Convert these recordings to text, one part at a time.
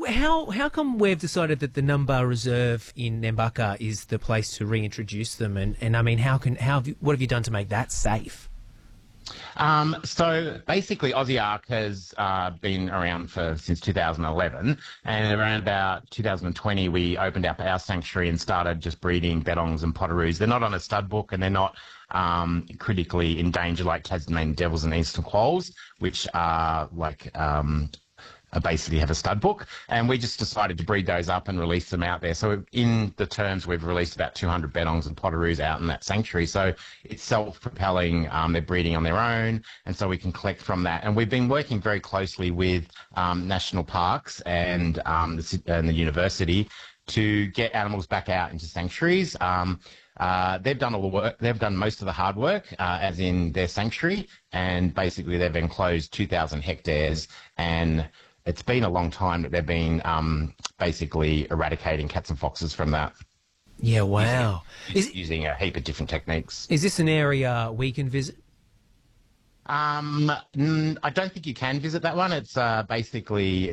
how come we've decided that the Numbar Reserve in Nambucca is the place to reintroduce them? And I mean, what have you done to make that safe? So basically, Aussie Ark has been around since 2011, and around about 2020, we opened up our sanctuary and started just breeding bettongs and potoroos. They're not on a stud book, and they're not critically endangered like Tasmanian devils and eastern quolls, which are like basically have a stud book, and we just decided to breed those up and release them out there. So in the terms, we've released about 200 bettongs and potoroos out in that sanctuary. So it's self-propelling. They're breeding on their own, and so we can collect from that. And we've been working very closely with national parks and the university to get animals back out into sanctuaries. They've done all the work. They've done most of the hard work, as in their sanctuary, and basically they've enclosed 2,000 hectares, and it's been a long time that they've been basically eradicating cats and foxes from that. Yeah, wow. Using a heap of different techniques. Is this an area we can visit? I don't think you can visit that one. It's basically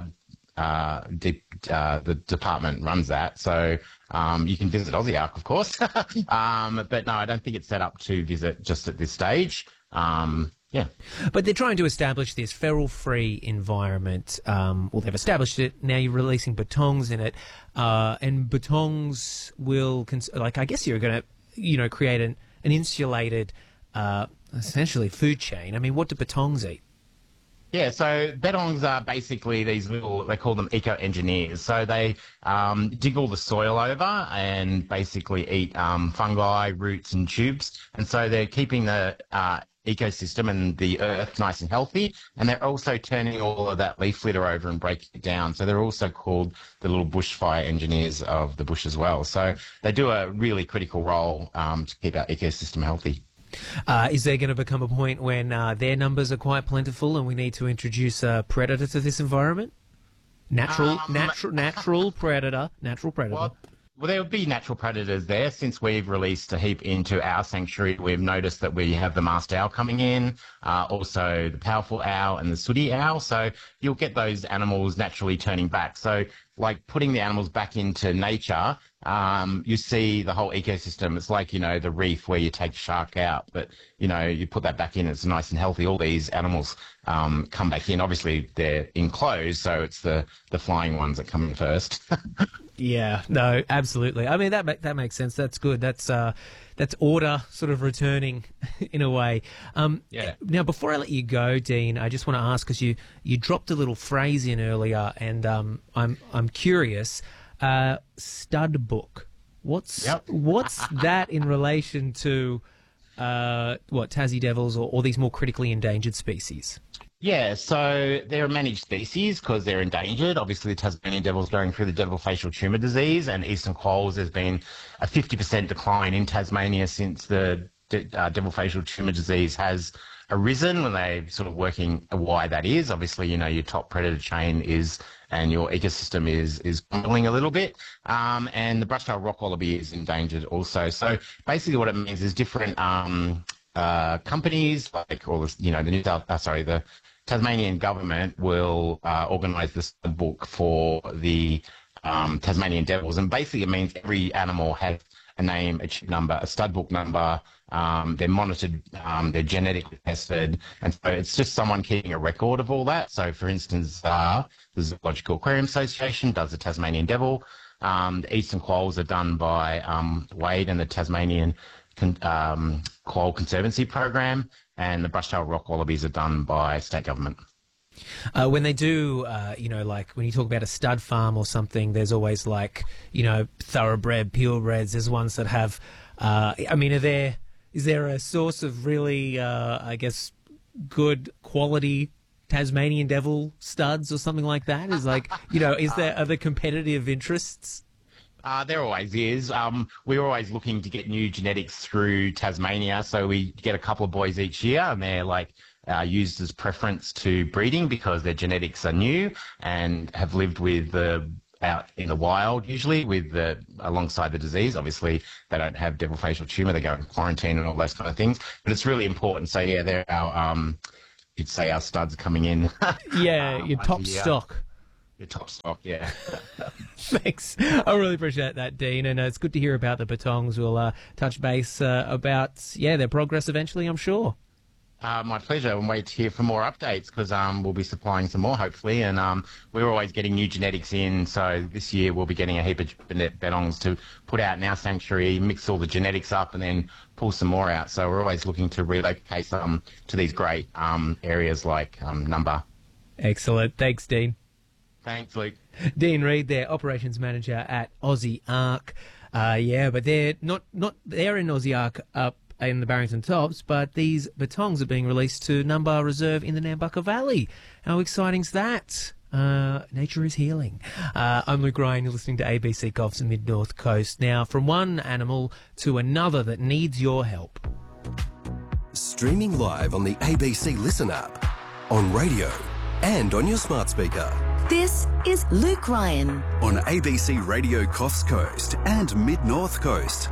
the department runs that, so you can visit Aussie Ark, of course. But no, I don't think it's set up to visit just at this stage. Yeah. But they're trying to establish this feral-free environment. Well, they've established it. Now you're releasing bettongs in it. And bettongs will, I guess you're going to, create an insulated, essentially, food chain. I mean, what do bettongs eat? Yeah, so bettongs are basically these little, they call them eco-engineers. So they dig all the soil over and basically eat fungi, roots and tubes. And so they're keeping the ecosystem and the earth nice and healthy. And they're also turning all of that leaf litter over and breaking it down. So they're also called the little bushfire engineers of the bush as well. So they do a really critical role to keep our ecosystem healthy. Is there going to become a point when their numbers are quite plentiful and we need to introduce a predator to this environment? Natural predator. Well, there will be natural predators there. Since we've released a heap into our sanctuary, we've noticed that we have the masked owl coming in, also the powerful owl and the sooty owl. So you'll get those animals naturally turning back. So like putting the animals back into nature, you see the whole ecosystem. It's like, the reef where you take a shark out, but, you put that back in, it's nice and healthy. All these animals come back in. Obviously, they're enclosed, so it's the flying ones that come in first. Yeah, no, absolutely. I mean, that makes sense. That's good. That's order sort of returning in a way. Yeah. Now, before I let you go, Dean, I just want to ask, because you dropped a little phrase in earlier, and I'm curious. Stud book. What's that in relation to Tassie devils or these more critically endangered species? Yeah, so they're a managed species because they're endangered. Obviously, the Tasmanian devil's going through the devil facial tumour disease, and eastern quolls, there's been a 50% decline in Tasmania since the devil facial tumour disease has arisen, when they're sort of working why that is. Obviously, your top predator chain and your ecosystem is crumbling a little bit. And the brush-tailed rock wallaby is endangered also. So basically what it means is different companies, like all this, the Tasmanian government will organise this book for the Tasmanian devils. And basically it means every animal has a name, a chip number, a stud book number. They're monitored, they're genetically tested, and so it's just someone keeping a record of all that. So, for instance, the Zoological Aquarium Association does the Tasmanian devil. The eastern quolls are done by Wade and the Tasmanian Quoll Conservancy Program, and the brush-tailed rock wallabies are done by state government. When they do, like when you talk about a stud farm or something, there's always thoroughbred, purebreds. There's ones that have, is there a source of really, good quality Tasmanian devil studs or something like that? Are there competitive interests? There always is. We're always looking to get new genetics through Tasmania, so we get a couple of boys each year, and they're used as preference to breeding because their genetics are new and have lived out in the wild, usually alongside the disease. Obviously, they don't have devil facial tumour; they go in quarantine and all those kind of things. But it's really important. So yeah, they're our you'd say our studs are coming in. Yeah, your top stock. your top stock, yeah. Thanks. I really appreciate that, Dean. And it's good to hear about the Betongs. We'll touch base about, their progress eventually, I'm sure. My pleasure, and wait to hear for more updates because we'll be supplying some more hopefully, and we're always getting new genetics in. So this year we'll be getting a heap of Betongs to put out in our sanctuary, mix all the genetics up, and then pull some more out. So we're always looking to relocate some to these great areas like Number. Excellent. Thanks, Dean. Thanks, Luke. Dean Reid, their operations manager at Aussie Ark. But they're not they're in Aussie Ark up in the Barrington Tops, but these Betongs are being released to Number Reserve in the Nambucca Valley. How exciting's that? Nature is healing. I'm Luke Ryan, you're listening to ABC Coffs Mid-North Coast. Now, from one animal to another that needs your help. Streaming live on the ABC Listen app, on radio and on your smart speaker. This is Luke Ryan On ABC Radio Coffs Coast and Mid-North Coast.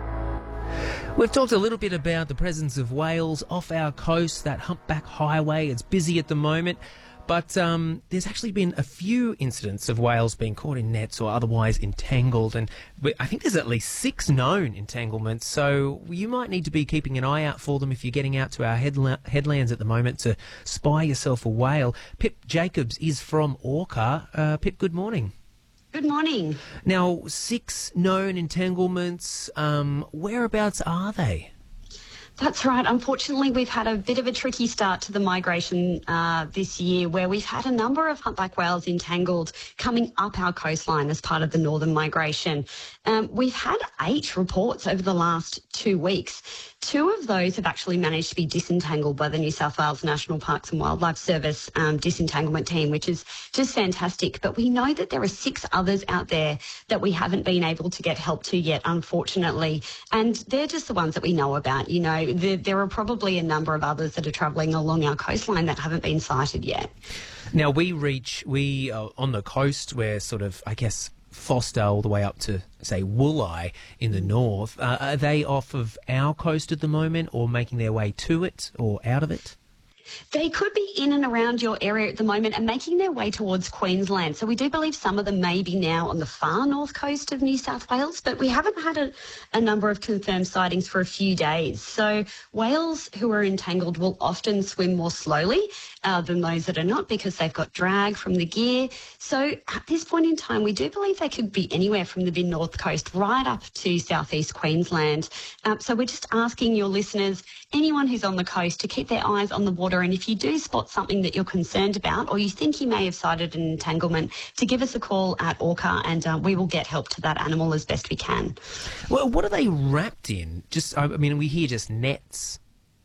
We've talked a little bit about the presence of whales off our coast, that humpback highway. It's busy at the moment, but there's actually been a few incidents of whales being caught in nets or otherwise entangled, and I think there's at least 6 known entanglements, so you might need to be keeping an eye out for them if you're getting out to our headlands at the moment to spy yourself a whale. Pip Jacobs is from Orca. Pip, good morning. Good morning. Now, 6 known entanglements, whereabouts are they? That's right. Unfortunately, we've had a bit of a tricky start to the migration this year, where we've had a number of humpback whales entangled coming up our coastline as part of the northern migration. We've had 8 reports over the last 2 weeks. 2 of those have actually managed to be disentangled by the New South Wales National Parks and Wildlife Service disentanglement team, which is just fantastic. But we know that there are 6 others out there that we haven't been able to get help to yet, unfortunately. And they're just the ones that we know about. You know, there are probably a number of others that are travelling along our coastline that haven't been sighted yet. Now, we on the coast, we're sort of, I guess, Foster all the way up to, say, Wooleye in the north. Are they off of our coast at the moment, or making their way to it or out of it? They could be in and around your area at the moment and making their way towards Queensland. So we do believe some of them may be now on the far north coast of New South Wales, but we haven't had a number of confirmed sightings for a few days. So whales who are entangled will often swim more slowly than those that are not, because they've got drag from the gear. So at this point in time, we do believe they could be anywhere from the mid-north coast right up to southeast Queensland. So we're just asking your listeners, anyone who's on the coast, to keep their eyes on the water. And if you do spot something that you're concerned about, or you think you may have sighted an entanglement, to give us a call at Orca, and we will get help to that animal as best we can. Well, what are they wrapped in? We hear just nets.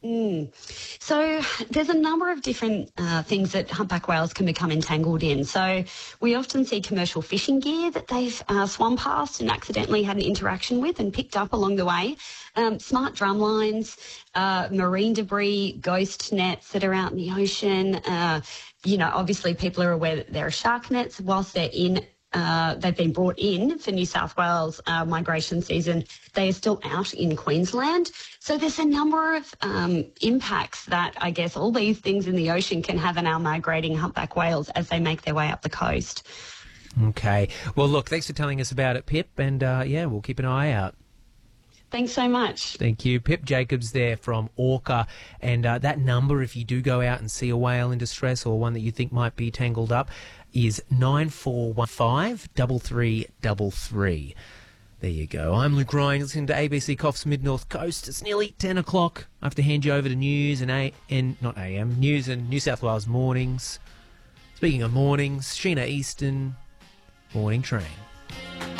So there's a number of different things that humpback whales can become entangled in. So we often see commercial fishing gear that they've swum past and accidentally had an interaction with and picked up along the way. Smart drum lines, marine debris, ghost nets that are out in the ocean. Obviously people are aware that there are shark nets whilst they're in. They've been brought in for New South Wales migration season. They are still out in Queensland. So there's a number of impacts that I guess all these things in the ocean can have on our migrating humpback whales as they make their way up the coast. Okay. Well, look, thanks for telling us about it, Pip. And, we'll keep an eye out. Thanks so much. Thank you. Pip Jacobs there from Orca. And that number, if you do go out and see a whale in distress or one that you think might be tangled up, is 9415 3333. There you go. I'm Luke Ryan, listening to ABC Coffs Mid-North Coast. It's nearly 10 o'clock. I have to hand you over to News and News and New South Wales Mornings. Speaking of mornings, Sheena Easton, Morning Train.